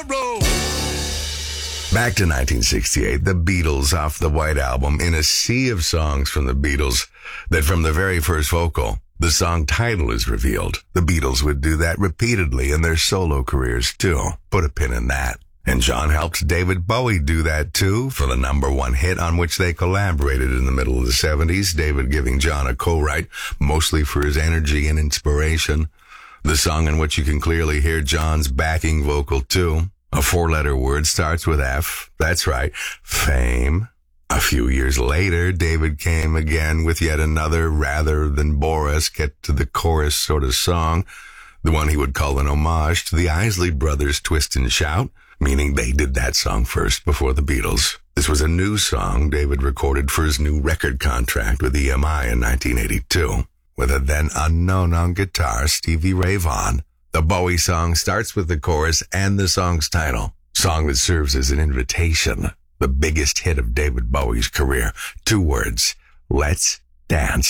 Back to 1968, the Beatles off the White Album, in a sea of songs from the Beatles that from the very first vocal, the song title is revealed. The Beatles would do that repeatedly in their solo careers too. Put a pin in that. And John helped David Bowie do that too for the #1 hit on which they collaborated in the middle of the 70s, David giving John a co-write, mostly for his energy and inspiration. The song in which you can clearly hear John's backing vocal too. A 4-letter word starts with F. That's right, fame. A few years later, David came again with yet another rather than Boris get to the chorus sort of song, the one he would call an homage to the Isley Brothers' Twist and Shout, meaning they did that song first before the Beatles. This was a new song David recorded for his new record contract with EMI in 1982, with a then unknown on guitar, Stevie Ray Vaughan. The Bowie song starts with the chorus and the song's title, song that serves as an invitation, the biggest hit of David Bowie's career. 2 words, let's dance.